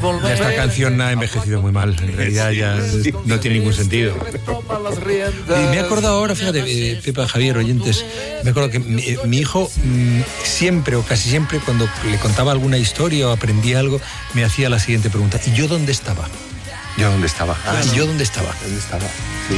Esta canción ha envejecido muy mal, en realidad ya no tiene ningún sentido. Y me he acordado ahora, fíjate, Pepa, Javier, oyentes, me acuerdo que mi hijo siempre o casi siempre cuando le contaba alguna historia o aprendía algo, me hacía la siguiente pregunta: ¿y yo dónde estaba? ¿Yo dónde estaba? ¿Y yo dónde estaba? ¿Dónde estaba? Sí.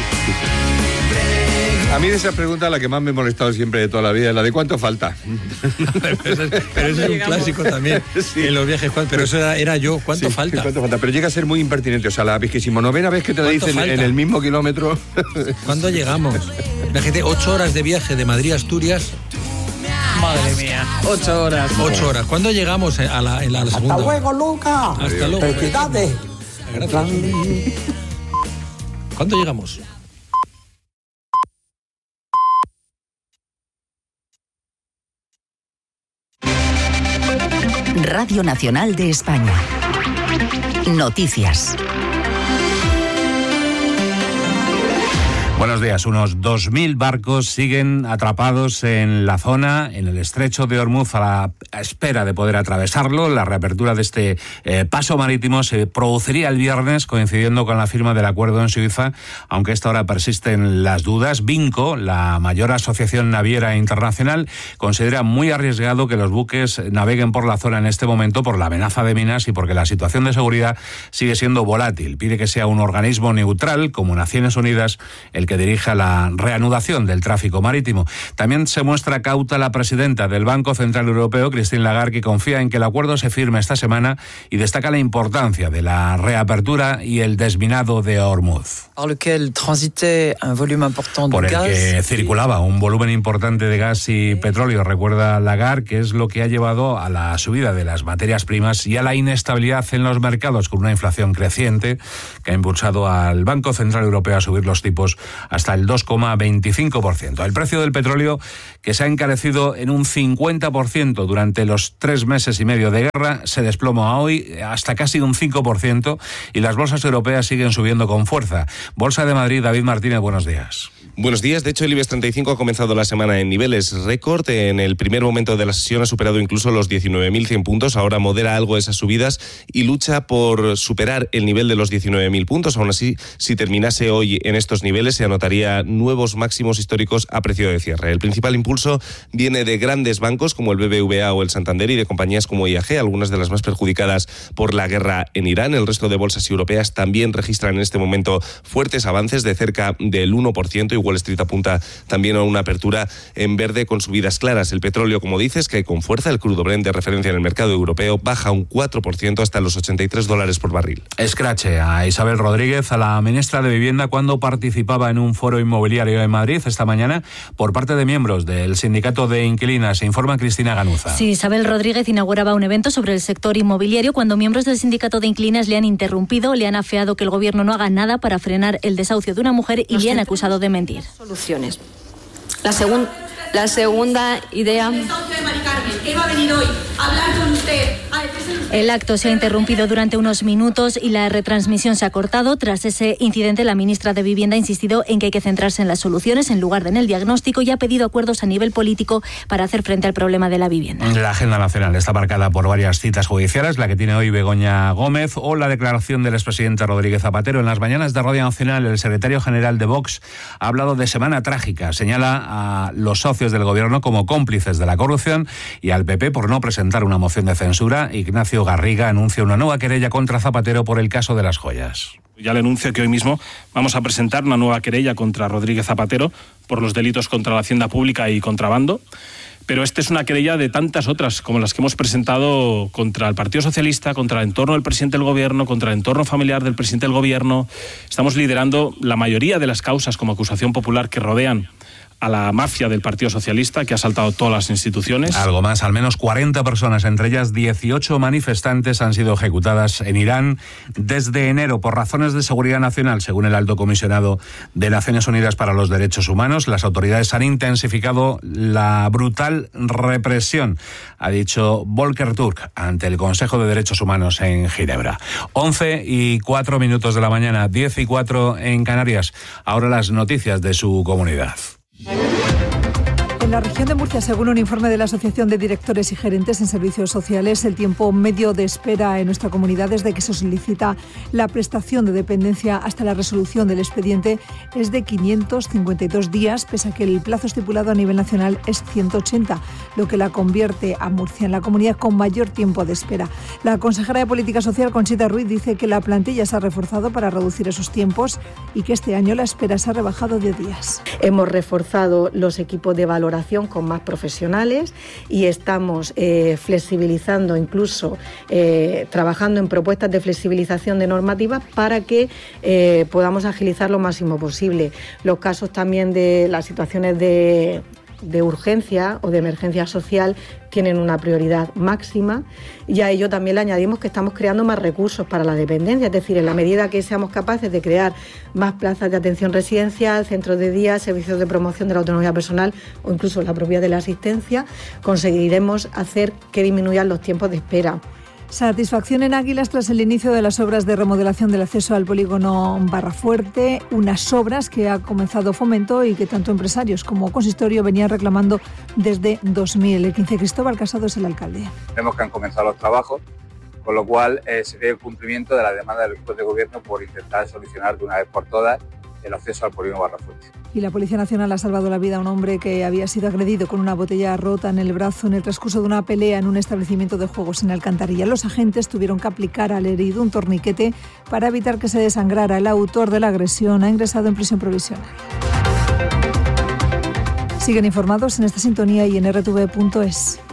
A mí de esa pregunta la que más me ha molestado siempre de toda la vida es la de ¿cuánto falta? pero eso es un clásico también, sí. En los viajes, pero eso era yo, ¿cuánto falta? ¿Cuánto falta? Pero llega a ser muy impertinente, o sea, la 29ª vez que te lo dicen falta? En el mismo kilómetro. ¿Cuándo llegamos? La gente, 8 horas de viaje de Madrid a Asturias. Madre mía, 8 horas. 8 horas. ¿Cuándo llegamos en la segunda? Hasta luego, Luca. Hasta luego. Felicidades. Gracias. ¿Cuándo llegamos? Radio Nacional de España. Noticias. Buenos días. Unos 2.000 barcos siguen atrapados en la zona, en el estrecho de Ormuz, a la espera de poder atravesarlo. La reapertura de este paso marítimo se produciría el viernes, coincidiendo con la firma del acuerdo en Suiza, aunque esta hora persisten las dudas. Vinco, la mayor asociación naviera internacional, considera muy arriesgado que los buques naveguen por la zona en este momento por la amenaza de minas y porque la situación de seguridad sigue siendo volátil. Pide que sea un organismo neutral, como Naciones Unidas, el que dirija la reanudación del tráfico marítimo. También se muestra cauta la presidenta del Banco Central Europeo, Christine Lagarde, que confía en que el acuerdo se firme esta semana y destaca la importancia de la reapertura y el desminado de Hormuz. Por el que circulaba un volumen importante de gas y petróleo, recuerda Lagarde, que es lo que ha llevado a la subida de las materias primas y a la inestabilidad en los mercados, con una inflación creciente que ha impulsado al Banco Central Europeo a subir los tipos hasta el 2,25%. El precio del petróleo, que se ha encarecido en un 50% durante los 3 meses y medio de guerra, se desploma hoy hasta casi un 5% y las bolsas europeas siguen subiendo con fuerza. Bolsa de Madrid, David Martínez, buenos días. Buenos días. De hecho, el IBEX 35 ha comenzado la semana en niveles récord. En el primer momento de la sesión ha superado incluso los 19.100 puntos. Ahora modera algo esas subidas y lucha por superar el nivel de los 19.000 puntos. Aún así, si terminase hoy en estos niveles, se anotaría nuevos máximos históricos a precio de cierre. El principal impulso viene de grandes bancos como el BBVA o el Santander y de compañías como IAG, algunas de las más perjudicadas por la guerra en Irán. El resto de bolsas europeas también registran en este momento fuertes avances de cerca del 1% y Wall Street apunta también a una apertura en verde con subidas claras. El petróleo, como dices, cae con fuerza. El crudo Brent de referencia en el mercado europeo baja un 4% hasta los $83 por barril. Escrache a Isabel Rodríguez, a la ministra de Vivienda, cuando participaba en un foro inmobiliario en Madrid esta mañana por parte de miembros del sindicato de inquilinas. Se informa Cristina Ganuza. Sí, Isabel Rodríguez inauguraba un evento sobre el sector inmobiliario cuando miembros del sindicato de inquilinas le han interrumpido, le han afeado que el gobierno no haga nada para frenar el desahucio de una mujer y le han acusado de mentir. Soluciones. La segunda idea. ¿Qué va a venir hoy a hablar con usted? El acto se ha interrumpido durante unos minutos y la retransmisión se ha cortado. Tras ese incidente, la ministra de Vivienda ha insistido en que hay que centrarse en las soluciones en lugar de en el diagnóstico y ha pedido acuerdos a nivel político para hacer frente al problema de la vivienda. La agenda nacional está marcada por varias citas judiciales, la que tiene hoy Begoña Gómez o la declaración del expresidente Rodríguez Zapatero. En las mañanas de Radio Nacional, el secretario general de Vox ha hablado de semana trágica. Señala a los socios del gobierno como cómplices de la corrupción y al PP por no presentar una moción de censura. Ignacio Garriga anuncia una nueva querella contra Zapatero por el caso de las joyas. Ya le anuncio que hoy mismo vamos a presentar una nueva querella contra Rodríguez Zapatero por los delitos contra la hacienda pública y contrabando. Pero esta es una querella de tantas otras, como las que hemos presentado contra el Partido Socialista, contra el entorno del presidente del Gobierno, contra el entorno familiar del presidente del Gobierno. Estamos liderando la mayoría de las causas como acusación popular que rodean a la mafia del Partido Socialista, que ha asaltado todas las instituciones. Algo más, al menos 40 personas, entre ellas 18 manifestantes, han sido ejecutadas en Irán desde enero por razones de seguridad nacional, según el alto comisionado de Naciones Unidas para los Derechos Humanos. Las autoridades han intensificado la brutal represión, ha dicho Volker Turk ante el Consejo de Derechos Humanos en Ginebra. 11:04 de la mañana, 10:04 en Canarias. Ahora las noticias de su comunidad. En la región de Murcia, según un informe de la Asociación de Directores y Gerentes en Servicios Sociales, el tiempo medio de espera en nuestra comunidad desde que se solicita la prestación de dependencia hasta la resolución del expediente es de 552 días, pese a que el plazo estipulado a nivel nacional es 180, lo que la convierte a Murcia en la comunidad con mayor tiempo de espera. La consejera de Política Social, Conchita Ruiz, dice que la plantilla se ha reforzado para reducir esos tiempos y que este año la espera se ha rebajado de días. Hemos reforzado los equipos de valoración con más profesionales y estamos flexibilizando, incluso trabajando en propuestas de flexibilización de normativas para que podamos agilizar lo máximo posible. Los casos también de las situaciones de urgencia o de emergencia social tienen una prioridad máxima y a ello también le añadimos que estamos creando más recursos para la dependencia, es decir, en la medida que seamos capaces de crear más plazas de atención residencial, centros de día, servicios de promoción de la autonomía personal o incluso la propia de la asistencia, conseguiremos hacer que disminuyan los tiempos de espera. Satisfacción en Águilas tras el inicio de las obras de remodelación del acceso al polígono Barrafuerte, unas obras que ha comenzado Fomento y que tanto empresarios como consistorio venían reclamando desde 2015. Cristóbal Casado es el alcalde. Vemos que han comenzado los trabajos, con lo cual se ve el cumplimiento de la demanda del equipo de gobierno por intentar solucionar de una vez por todas el acceso al polígono Barrafuerte. Y la Policía Nacional ha salvado la vida a un hombre que había sido agredido con una botella rota en el brazo en el transcurso de una pelea en un establecimiento de juegos en Alcantarilla. Los agentes tuvieron que aplicar al herido un torniquete para evitar que se desangrara. El autor de la agresión ha ingresado en prisión provisional. Siguen informados en esta sintonía y en rtv.es.